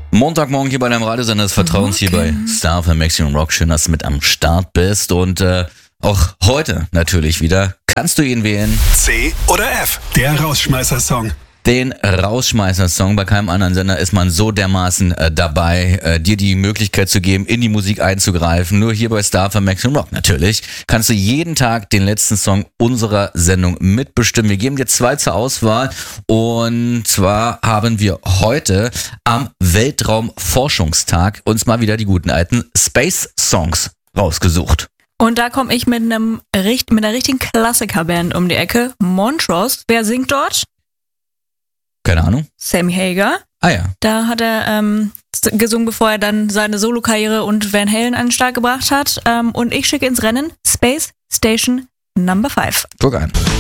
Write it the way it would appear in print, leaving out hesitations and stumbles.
Montagmorgen hier bei deinem Radiosender des Vertrauens, hier bei Star FM Maximum Rock. Schön, dass du mit am Start bist. Und auch heute natürlich wieder kannst du ihn wählen. C oder F, der Rausschmeißer-Song. Den Rausschmeißer-Song. Bei keinem anderen Sender ist man so dermaßen dabei, dir die Möglichkeit zu geben, in die Musik einzugreifen. Nur hier bei Star FM Maximum Rock natürlich kannst du jeden Tag den letzten Song unserer Sendung mitbestimmen. Wir geben dir 2 zur Auswahl und zwar haben wir heute am Weltraumforschungstag uns mal wieder die guten alten Space Songs rausgesucht. Und da komme ich mit einer richtigen Klassikerband um die Ecke. Montrose. Wer singt dort? Keine Ahnung. Sammy Hagar. Ah ja. Da hat er gesungen, bevor er dann seine Solokarriere und Van Halen an den Start gebracht hat. Und ich schicke ins Rennen Space Station Number 5. Guck an.